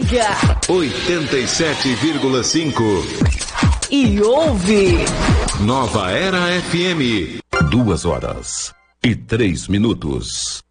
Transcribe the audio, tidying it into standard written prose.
liga 87,5 e ouve Nova Era FM. 2 horas e 3 minutos.